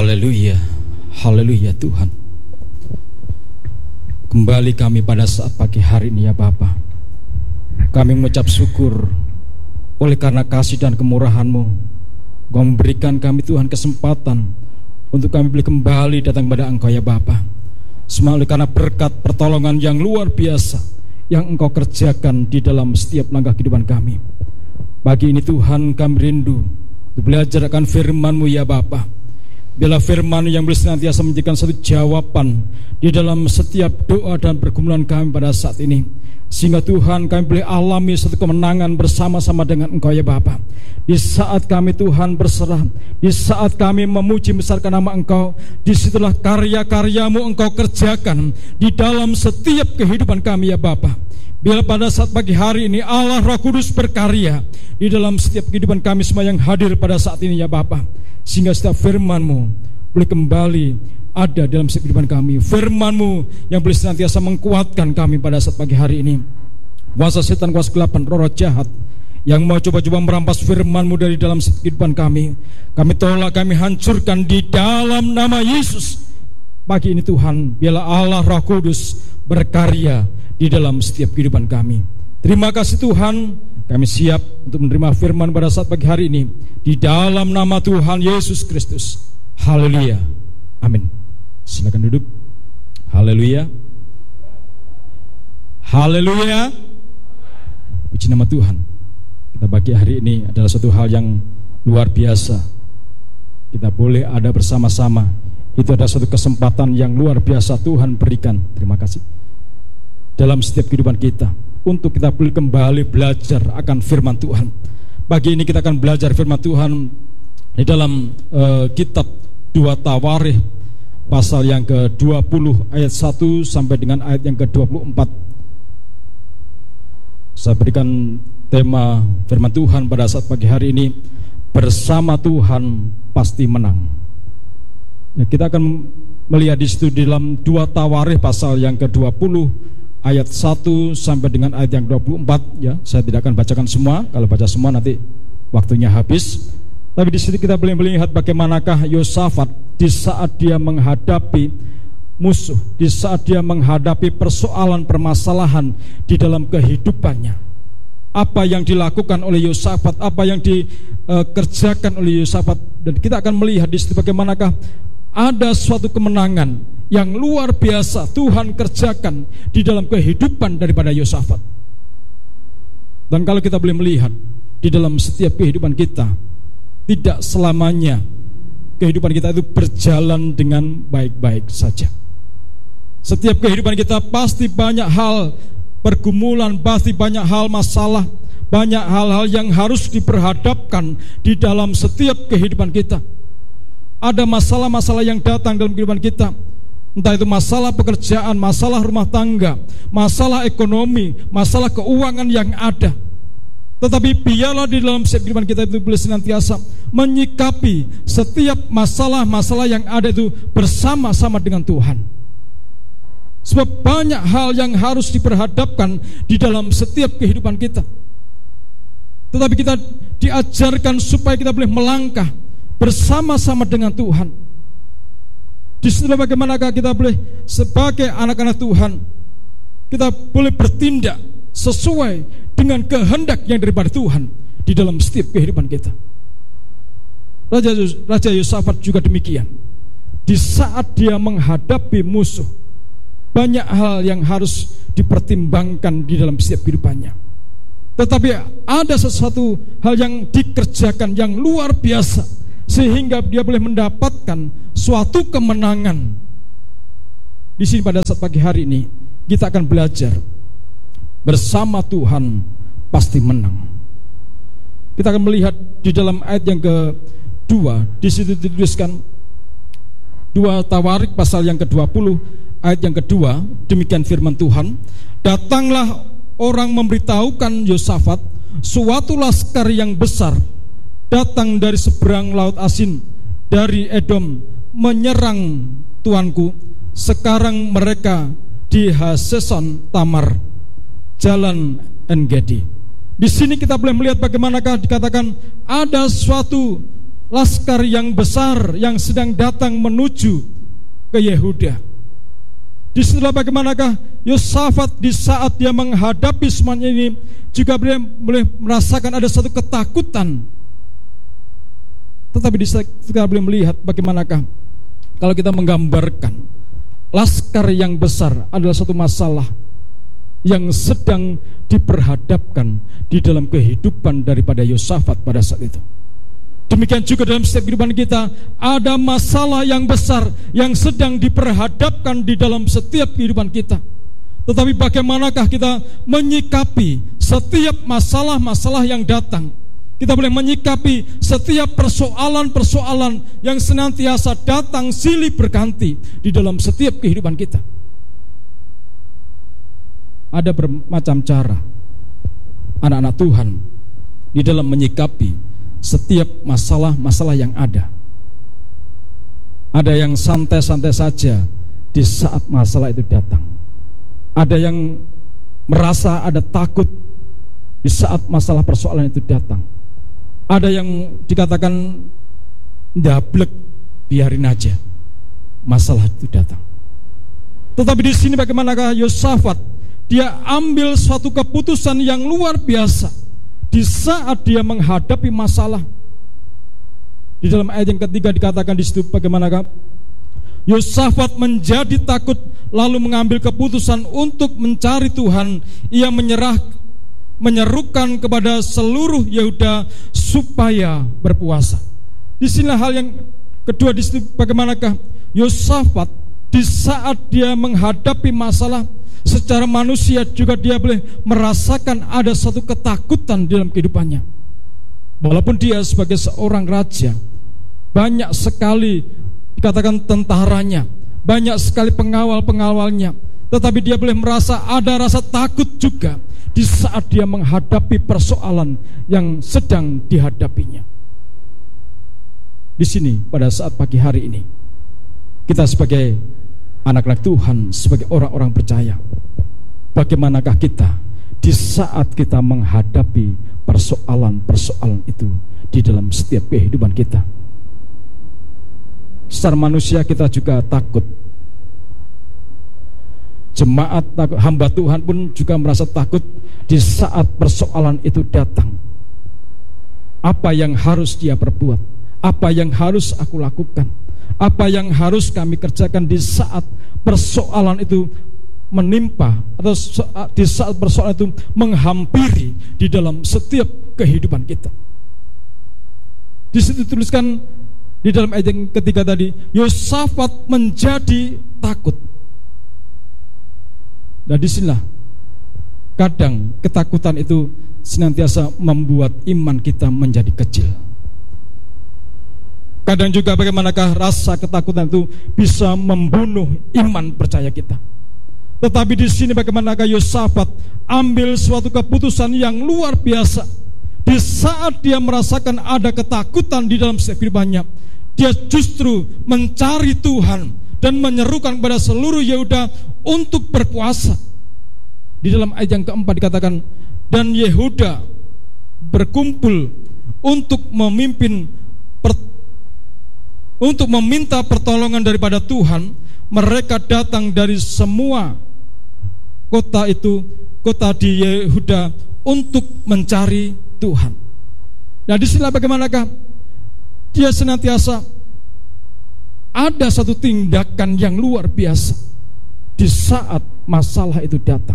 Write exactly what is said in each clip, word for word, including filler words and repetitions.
Haleluya, haleluya Tuhan. Kembali kami pada saat pagi hari ini ya Bapa. Kami mengucap syukur oleh karena kasih dan kemurahan-Mu. Kau memberikan kami Tuhan kesempatan untuk kami boleh kembali datang kepada Engkau ya Bapa. Semua oleh karena berkat pertolongan yang luar biasa yang Engkau kerjakan di dalam setiap langkah kehidupan kami. Pagi ini Tuhan kami rindu untuk belajar akan firman-Mu ya Bapa. Biarlah firman yang boleh senantiasa menjadikan satu jawaban di dalam setiap doa dan pergumulan kami pada saat ini, sehingga Tuhan kami boleh alami satu kemenangan bersama-sama dengan Engkau ya Bapa. Di saat kami Tuhan berserah, di saat kami memuji membesarkan nama Engkau, disitulah karya-karya-Mu Engkau kerjakan di dalam setiap kehidupan kami ya Bapa. Biarlah pada saat pagi hari ini Allah Roh Kudus berkarya di dalam setiap kehidupan kami semua yang hadir pada saat ini ya Bapa, sehingga setiap firman-Mu boleh kembali ada dalam setiap kehidupan kami. Firman-Mu yang boleh senantiasa menguatkan kami pada saat pagi hari ini. Kuasa setan, kuasa kegelapan, roh-roh jahat yang mau coba-coba merampas firman-Mu dari dalam setiap kehidupan kami, kami tolak, kami hancurkan di dalam nama Yesus. Pagi ini Tuhan, biarlah Allah Roh Kudus berkarya di dalam setiap kehidupan kami. Terima kasih Tuhan, kami siap untuk menerima firman pada saat pagi hari ini di dalam nama Tuhan Yesus Kristus. Haleluya, amin. Silakan duduk. Haleluya, haleluya. Puji nama Tuhan. Kita pagi hari ini adalah suatu hal yang luar biasa. Kita boleh ada bersama-sama. Itu adalah suatu kesempatan yang luar biasa Tuhan berikan. Terima kasih. Dalam setiap kehidupan kita, untuk kita boleh kembali belajar akan firman Tuhan. Pagi ini kita akan belajar firman Tuhan di dalam uh, kitab dua Tawarikh pasal yang ke dua puluh ayat satu sampai dengan ayat yang ke dua puluh empat. Saya berikan tema firman Tuhan pada saat pagi hari ini, bersama Tuhan pasti menang. Ya, kita akan melihat di situ di dalam dua Tawarikh pasal yang ke dua puluh ayat satu sampai dengan ayat yang dua puluh empat ya. Saya tidak akan bacakan semua, kalau baca semua nanti waktunya habis. Tapi di situ kita boleh melihat bagaimanakah Yosafat di saat dia menghadapi musuh, di saat dia menghadapi persoalan permasalahan di dalam kehidupannya. Apa yang dilakukan oleh Yosafat, apa yang dikerjakan oleh Yosafat, dan kita akan melihat di situ bagaimanakah ada suatu kemenangan yang luar biasa Tuhan kerjakan di dalam kehidupan daripada Yosafat. Dan kalau kita boleh melihat di dalam setiap kehidupan kita, tidak selamanya kehidupan kita itu berjalan dengan baik-baik saja. Setiap kehidupan kita pasti banyak hal pergumulan, pasti banyak hal masalah, banyak hal-hal yang harus diperhadapkan di dalam setiap kehidupan kita. Ada masalah-masalah yang datang dalam kehidupan kita, entah itu masalah pekerjaan, masalah rumah tangga, masalah ekonomi, masalah keuangan yang ada. Tetapi biarlah di dalam setiap kehidupan kita itu boleh senantiasa menyikapi setiap masalah-masalah yang ada itu bersama-sama dengan Tuhan. Sebab banyak hal yang harus diperhadapkan di dalam setiap kehidupan kita. Tetapi kita diajarkan supaya kita boleh melangkah bersama-sama dengan Tuhan. Di situ bagaimanakah kita boleh sebagai anak-anak Tuhan, kita boleh bertindak sesuai dengan kehendak yang daripada Tuhan di dalam setiap kehidupan kita. Raja, Raja Yosafat juga demikian. Di saat dia menghadapi musuh, banyak hal yang harus dipertimbangkan di dalam setiap kehidupannya. Tetapi ada sesuatu hal yang dikerjakan yang luar biasa, sehingga dia boleh mendapatkan suatu kemenangan. Di sini pada saat pagi hari ini kita akan belajar bersama Tuhan pasti menang. Kita akan melihat di dalam ayat yang kedua, di situ dituliskan dua Tawarikh pasal yang ke dua puluh ayat yang kedua, demikian firman Tuhan, datanglah orang memberitahukan Yosafat, suatu laskar yang besar datang dari seberang laut Asin, dari Edom, menyerang tuanku. Sekarang mereka di Haseson Tamar, jalan En Gedi. Di sini kita boleh melihat bagaimanakah dikatakan ada suatu laskar yang besar yang sedang datang menuju ke Yehuda. Disitulah bagaimanakah Yosafat di saat dia menghadapi semuanya ini juga boleh, boleh merasakan ada satu ketakutan. Tetapi kita boleh melihat bagaimanakah kalau kita menggambarkan laskar yang besar adalah satu masalah yang sedang diperhadapkan di dalam kehidupan daripada Yosafat pada saat itu. Demikian juga dalam setiap kehidupan kita ada masalah yang besar yang sedang diperhadapkan di dalam setiap kehidupan kita. Tetapi bagaimanakah kita menyikapi setiap masalah-masalah yang datang? Kita boleh menyikapi setiap persoalan-persoalan yang senantiasa datang silih berganti di dalam setiap kehidupan kita. Ada bermacam cara anak-anak Tuhan di dalam menyikapi setiap masalah-masalah yang ada. Ada yang santai-santai saja di saat masalah itu datang. Ada yang merasa ada takut di saat masalah persoalan itu datang. Ada yang dikatakan ndablek, biarin aja masalah itu datang. Tetapi di sini bagaimanakah Yosafat? Dia ambil suatu keputusan yang luar biasa di saat dia menghadapi masalah. Di dalam ayat yang ketiga dikatakan di situ bagaimanakah Yosafat menjadi takut lalu mengambil keputusan untuk mencari Tuhan. Ia menyerah menyerukan kepada seluruh Yehuda supaya berpuasa. Di sini hal yang kedua di situ bagaimanakah Yosafat di saat dia menghadapi masalah secara manusia juga dia boleh merasakan ada satu ketakutan dalam kehidupannya. Walaupun dia sebagai seorang raja, banyak sekali dikatakan tentaranya, banyak sekali pengawal-pengawalnya, tetapi dia boleh merasa ada rasa takut juga di saat dia menghadapi persoalan yang sedang dihadapinya. Di sini pada saat pagi hari ini, kita sebagai anak-anak Tuhan, sebagai orang-orang percaya, bagaimanakah kita di saat kita menghadapi persoalan-persoalan itu di dalam setiap kehidupan kita? Secara manusia kita juga takut. Jemaat takut, hamba Tuhan pun juga merasa takut di saat persoalan itu datang. Apa yang harus dia perbuat? Apa yang harus aku lakukan? Apa yang harus kami kerjakan di saat persoalan itu menimpa atau di saat persoalan itu menghampiri di dalam setiap kehidupan kita? Di situ tuliskan di dalam ayat yang ketiga tadi, Yosafat menjadi takut. Dan disinilah kadang ketakutan itu senantiasa membuat iman kita menjadi kecil. Kadang juga bagaimanakah rasa ketakutan itu bisa membunuh iman percaya kita. Tetapi di sini bagaimanakah Yosafat ambil suatu keputusan yang luar biasa. Di saat dia merasakan ada ketakutan di dalam setiap kehidupannya, dia justru mencari Tuhan dan menyerukan kepada seluruh Yehuda untuk berpuasa. Di dalam ayat yang keempat dikatakan, dan Yehuda berkumpul untuk memimpin per, untuk meminta pertolongan daripada Tuhan. Mereka datang dari semua kota itu, kota di Yehuda, untuk mencari Tuhan. Nah, disinilah bagaimanakah dia senantiasa ada satu tindakan yang luar biasa di saat masalah itu datang.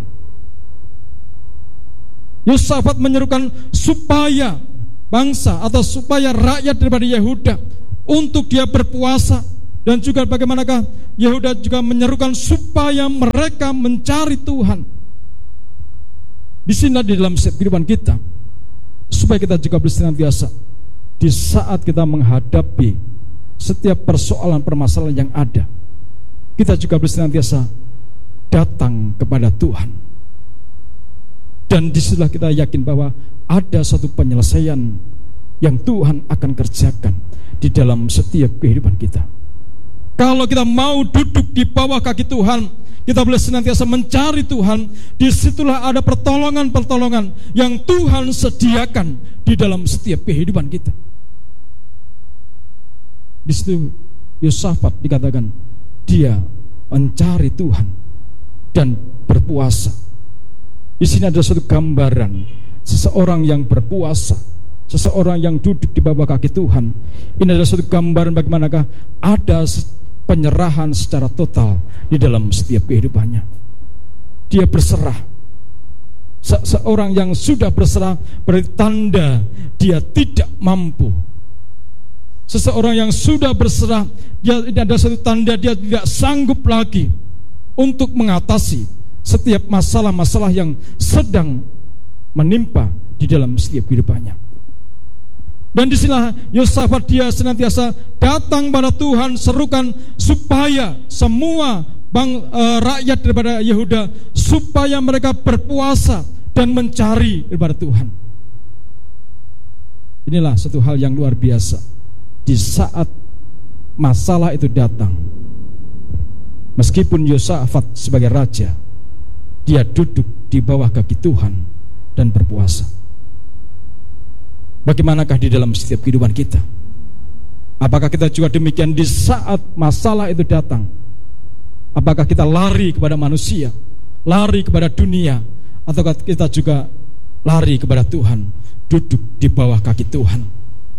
Yosafat menyerukan supaya bangsa atau supaya rakyat daripada Yehuda untuk dia berpuasa, dan juga bagaimanakah Yehuda juga menyerukan supaya mereka mencari Tuhan. Di sini di dalam setiap kehidupan kita, supaya kita juga bersenantiasa di saat kita menghadapi setiap persoalan permasalahan yang ada, kita juga bersenantiasa datang kepada Tuhan. Dan disitulah kita yakin bahwa ada satu penyelesaian yang Tuhan akan kerjakan di dalam setiap kehidupan kita. Kalau kita mau duduk di bawah kaki Tuhan, kita boleh senantiasa mencari Tuhan. Disitulah ada pertolongan-pertolongan yang Tuhan sediakan di dalam setiap kehidupan kita. Di situ Yosafat dikatakan dia mencari Tuhan dan berpuasa. Di sini ada suatu gambaran seseorang yang berpuasa, seseorang yang duduk di bawah kaki Tuhan. Ini adalah suatu gambaran bagaimanakah ada penyerahan secara total di dalam setiap kehidupannya. Dia berserah. Seorang yang sudah berserah berarti tanda dia tidak mampu. Seseorang yang sudah berserah, dia ada satu tanda dia tidak sanggup lagi untuk mengatasi setiap masalah-masalah yang sedang menimpa di dalam setiap kehidupannya. Dan disinilah Yosafat dia senantiasa datang pada Tuhan, serukan supaya semua bang, e, rakyat daripada Yehuda supaya mereka berpuasa dan mencari daripada Tuhan. Inilah satu hal yang luar biasa. Di saat masalah itu datang, meskipun Yosafat sebagai raja, dia duduk di bawah kaki Tuhan dan berpuasa. Bagaimanakah di dalam setiap kehidupan kita? Apakah kita juga demikian di saat masalah itu datang? Apakah kita lari kepada manusia, lari kepada dunia, atau kita juga lari kepada Tuhan, duduk di bawah kaki Tuhan?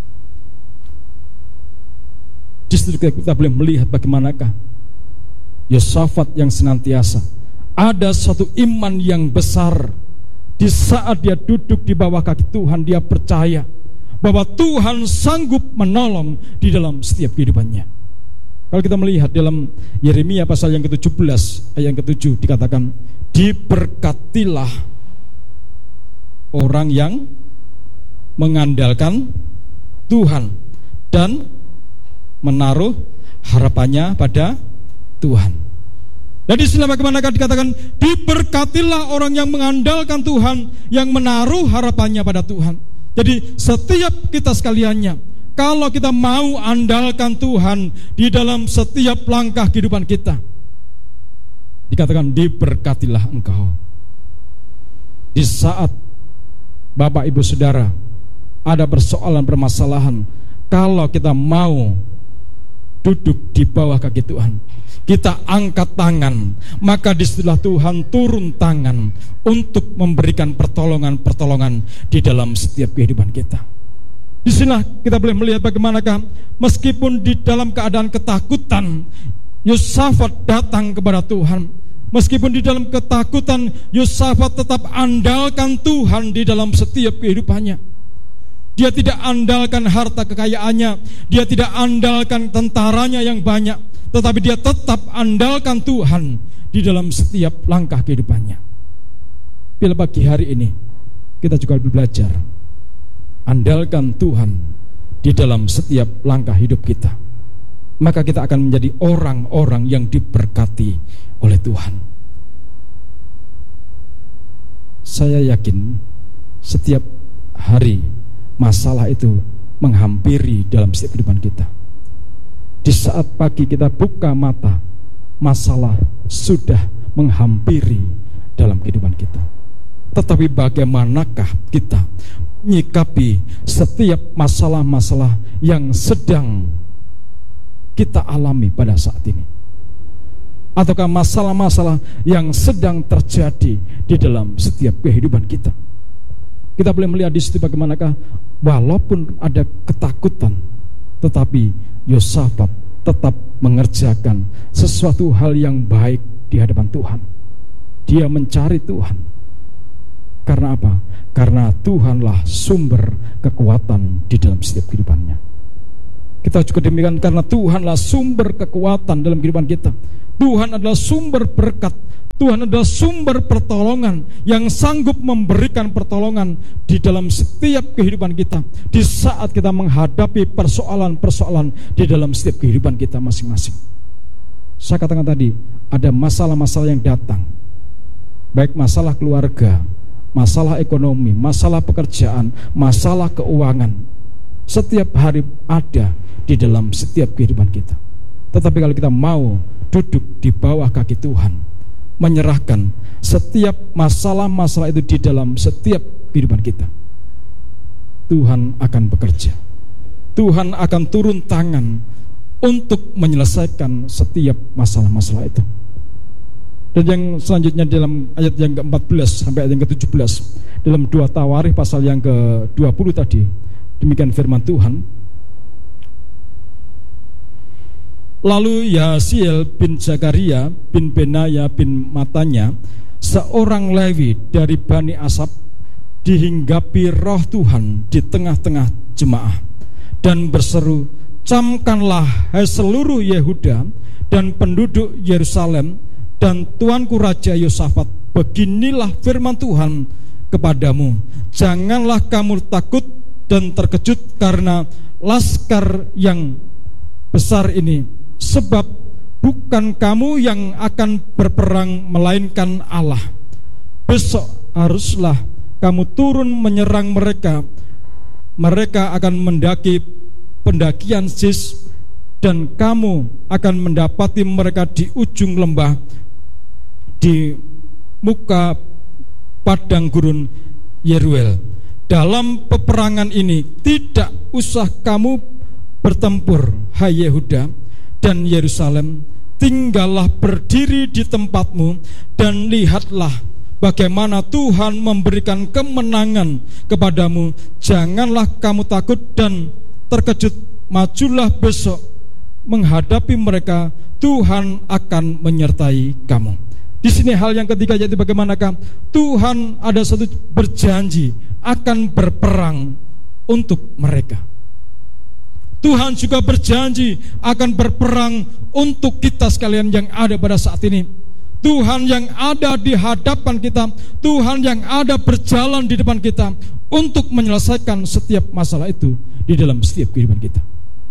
Justru kita boleh melihat bagaimanakah Yosafat yang senantiasa ada satu iman yang besar. Di saat dia duduk di bawah kaki Tuhan, dia percaya bahwa Tuhan sanggup menolong di dalam setiap kehidupannya. Kalau kita melihat dalam Yeremia pasal yang ketujuh belas ayat yang ketujuh dikatakan, diberkatilah orang yang mengandalkan Tuhan dan menaruh harapannya pada Tuhan. Dan di sini bagaimana dikatakan, diberkatilah orang yang mengandalkan Tuhan, yang menaruh harapannya pada Tuhan. Jadi setiap kita sekaliannya, kalau kita mau andalkan Tuhan di dalam setiap langkah kehidupan kita, dikatakan diberkatilah engkau. Di saat Bapak Ibu Saudara ada persoalan permasalahan, kalau kita mau duduk di bawah kaki Tuhan, kita angkat tangan, maka disitulah Tuhan turun tangan untuk memberikan pertolongan-pertolongan di dalam setiap kehidupan kita. Disinilah kita boleh melihat bagaimanakah meskipun di dalam keadaan ketakutan, Yosafat datang kepada Tuhan. Meskipun di dalam ketakutan, Yosafat tetap andalkan Tuhan di dalam setiap kehidupannya. Dia tidak andalkan harta kekayaannya, dia tidak andalkan tentaranya yang banyak, tetapi dia tetap andalkan Tuhan di dalam setiap langkah kehidupannya. Bila pagi hari ini kita juga belajar andalkan Tuhan di dalam setiap langkah hidup kita, maka kita akan menjadi orang-orang yang diberkati oleh Tuhan. Saya yakin setiap hari masalah itu menghampiri dalam setiap kehidupan kita. Di saat pagi kita buka mata, masalah sudah menghampiri dalam kehidupan kita. Tetapi bagaimanakah kita menyikapi setiap masalah-masalah yang sedang kita alami pada saat ini? Ataukah masalah-masalah yang sedang terjadi di dalam setiap kehidupan kita? Kita boleh melihat di situ bagaimanakah walaupun ada ketakutan, tetapi Yosafat tetap mengerjakan sesuatu hal yang baik di hadapan Tuhan. Dia mencari Tuhan. Karena apa? Karena Tuhanlah sumber kekuatan di dalam setiap kehidupannya. Kita juga demikian, karena Tuhanlah sumber kekuatan dalam kehidupan kita. Tuhan adalah sumber berkat, Tuhan adalah sumber pertolongan yang sanggup memberikan pertolongan di dalam setiap kehidupan kita, di saat kita menghadapi persoalan-persoalan di dalam setiap kehidupan kita masing-masing. Saya katakan tadi, ada masalah-masalah yang datang, baik masalah keluarga, masalah ekonomi, masalah pekerjaan, masalah keuangan, setiap hari ada di dalam setiap kehidupan kita. Tetapi kalau kita mau duduk di bawah kaki Tuhan, menyerahkan setiap masalah-masalah itu di dalam setiap kehidupan kita, Tuhan akan bekerja. Tuhan akan turun tangan untuk menyelesaikan setiap masalah-masalah itu. Dan yang selanjutnya dalam ayat yang ke-empat belas sampai ayat yang ke-tujuh belas, dalam dua Tawarikh pasal yang ke dua puluh tadi, demikian firman Tuhan. Lalu Yahasiel bin Zakaria bin Benaya bin Matanya, seorang Lewi dari Bani Asaf, dihinggapi roh Tuhan di tengah-tengah jemaah dan berseru, camkanlah hai seluruh Yehuda dan penduduk Yerusalem dan tuanku Raja Yosafat, beginilah firman Tuhan kepadamu, janganlah kamu takut dan terkejut karena laskar yang besar ini, sebab bukan kamu yang akan berperang melainkan Allah. Besok haruslah kamu turun menyerang mereka. Mereka akan mendaki pendakian Sis, dan kamu akan mendapati mereka di ujung lembah, di muka padang gurun Yeruel. Dalam peperangan ini tidak usah kamu bertempur, hai Yehuda dan Yerusalem, tinggallah berdiri di tempatmu dan lihatlah bagaimana Tuhan memberikan kemenangan kepadamu. Janganlah kamu takut dan terkejut, majulah besok menghadapi mereka, Tuhan akan menyertai kamu. Di sini hal yang ketiga, yaitu bagaimanakah Tuhan ada satu berjanji akan berperang untuk mereka. Tuhan juga berjanji akan berperang untuk kita sekalian yang ada pada saat ini. Tuhan yang ada di hadapan kita, Tuhan yang ada berjalan di depan kita untuk menyelesaikan setiap masalah itu di dalam setiap kehidupan kita.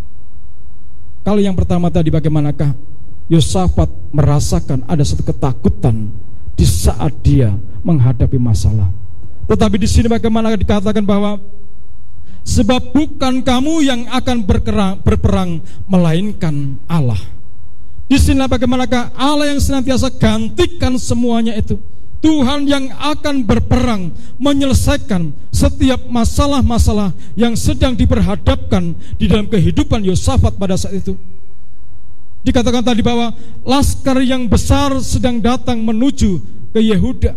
Kalau yang pertama tadi, bagaimanakah Yosafat merasakan ada satu ketakutan di saat dia menghadapi masalah. Tetapi di sini bagaimana dikatakan bahwa sebab bukan kamu yang akan berperang, berperang melainkan Allah. Di sini bagaimanakah Allah yang senantiasa gantikan semuanya itu. Tuhan yang akan berperang menyelesaikan setiap masalah-masalah yang sedang diperhadapkan di dalam kehidupan Yosafat pada saat itu. Dikatakan tadi bahwa laskar yang besar sedang datang menuju ke Yehuda.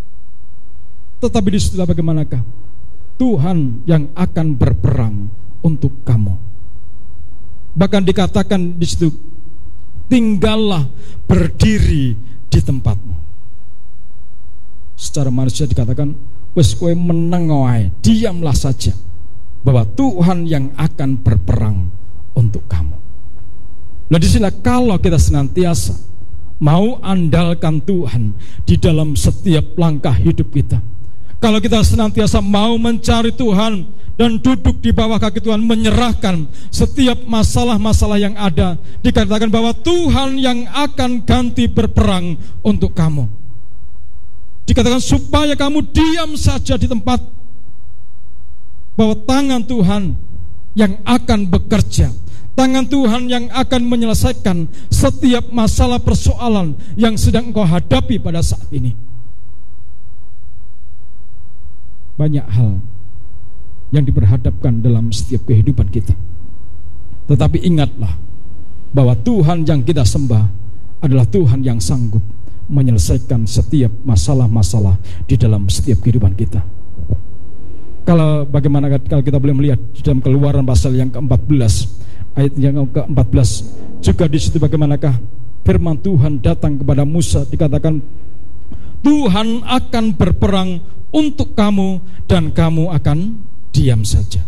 Tetapi di situ bagaimanakah Tuhan yang akan berperang untuk kamu. Bahkan dikatakan di situ, tinggallah berdiri di tempatmu. Secara manusia dikatakan, wes kowe meneng wae, diamlah saja, bahwa Tuhan yang akan berperang untuk kamu. Nah di sini kalau kita senantiasa mau andalkan Tuhan di dalam setiap langkah hidup kita, kalau kita senantiasa mau mencari Tuhan dan duduk di bawah kaki Tuhan, menyerahkan setiap masalah-masalah yang ada, dikatakan bahwa Tuhan yang akan ganti berperang untuk kamu. Dikatakan supaya kamu diam saja di tempat, bahwa tangan Tuhan yang akan bekerja, tangan Tuhan yang akan menyelesaikan setiap masalah persoalan yang sedang engkau hadapi pada saat ini. Banyak hal yang diperhadapkan dalam setiap kehidupan kita. Tetapi ingatlah bahwa Tuhan yang kita sembah adalah Tuhan yang sanggup menyelesaikan setiap masalah-masalah di dalam setiap kehidupan kita. Kalau bagaimana kalau kita boleh melihat di dalam Keluaran pasal yang keempat belas, ayat yang keempat belas, juga di situ bagaimanakah firman Tuhan datang kepada Musa, dikatakan Tuhan akan berperang untuk kamu dan kamu akan diam saja.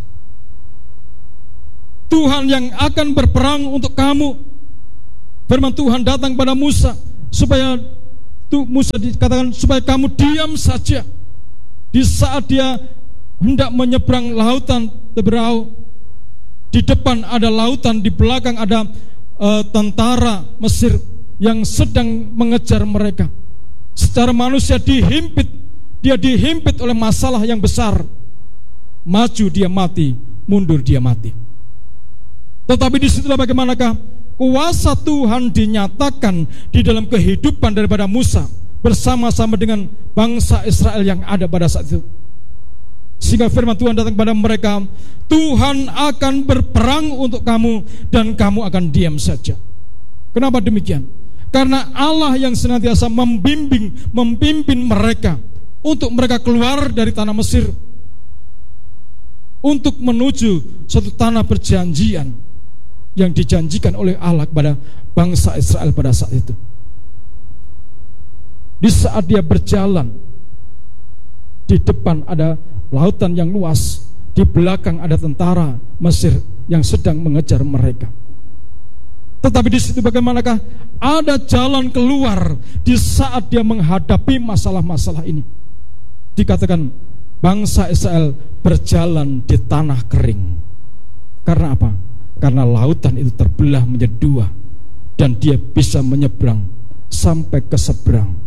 Tuhan yang akan berperang untuk kamu. Firman Tuhan datang pada Musa supaya tu, Musa dikatakan supaya kamu diam saja. Di saat dia hendak menyeberang lautan Teberau, di depan ada lautan, di belakang ada uh, tentara Mesir yang sedang mengejar mereka. Secara manusia dihimpit, dia dihimpit oleh masalah yang besar. Maju dia mati, mundur dia mati. Tetapi disitulah bagaimanakah kuasa Tuhan dinyatakan di dalam kehidupan daripada Musa bersama-sama dengan bangsa Israel yang ada pada saat itu. Sehingga firman Tuhan datang kepada mereka, Tuhan akan berperang untuk kamu dan kamu akan diam saja. Kenapa demikian? Karena Allah yang senantiasa membimbing, memimpin mereka untuk mereka keluar dari tanah Mesir, untuk menuju suatu tanah perjanjian yang dijanjikan oleh Allah kepada bangsa Israel pada saat itu. Di saat dia berjalan, di depan ada lautan yang luas, di belakang ada tentara Mesir yang sedang mengejar mereka. Tetapi di situ bagaimanakah ada jalan keluar di saat dia menghadapi masalah-masalah ini? Dikatakan bangsa Israel berjalan di tanah kering. Karena apa? Karena lautan itu terbelah menjadi dua dan dia bisa menyeberang sampai ke seberang.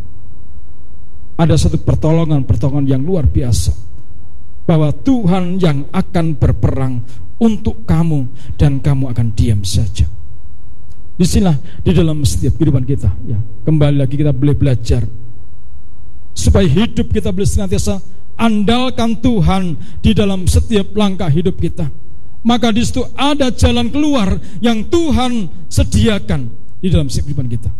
Ada satu pertolongan-pertolongan yang luar biasa, bahwa Tuhan yang akan berperang untuk kamu dan kamu akan diam saja. Disinilah di dalam setiap kehidupan kita, ya, kembali lagi kita boleh belajar supaya hidup kita boleh senantiasa andalkan Tuhan di dalam setiap langkah hidup kita. Maka di situ ada jalan keluar yang Tuhan sediakan di dalam setiap kehidupan kita.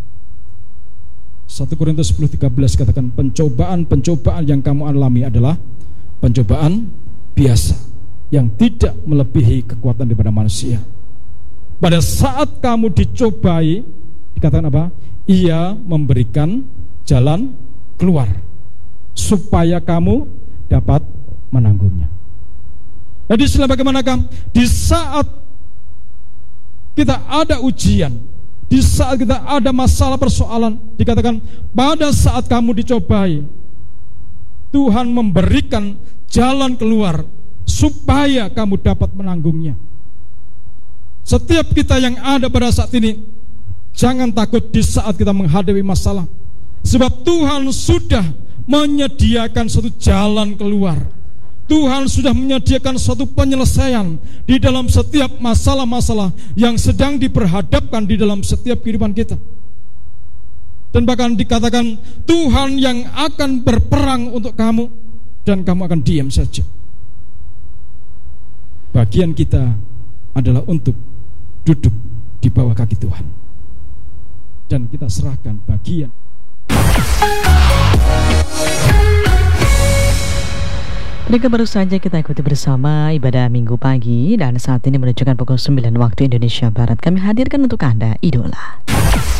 satu Korintus sepuluh tiga belas katakan, pencobaan-pencobaan yang kamu alami adalah pencobaan biasa yang tidak melebihi kekuatan daripada manusia. Pada saat kamu dicobai, dikatakan apa? Ia memberikan jalan keluar supaya kamu dapat menanggungnya. Jadi sila bagaimanakah di saat kita ada ujian, di saat kita ada masalah persoalan, dikatakan pada saat kamu dicobai, Tuhan memberikan jalan keluar supaya kamu dapat menanggungnya. Setiap kita yang ada pada saat ini, jangan takut di saat kita menghadapi masalah, sebab Tuhan sudah menyediakan suatu jalan keluar. Tuhan sudah menyediakan suatu penyelesaian di dalam setiap masalah-masalah yang sedang diperhadapkan di dalam setiap kehidupan kita. Dan bahkan dikatakan Tuhan yang akan berperang untuk kamu dan kamu akan diam saja. Bagian kita adalah untuk duduk di bawah kaki Tuhan, dan kita serahkan bagian. Mereka baru saja kita ikuti bersama ibadah minggu pagi, dan saat ini menunjukkan pukul sembilan waktu Indonesia Barat. Kami hadirkan untuk Anda Idola.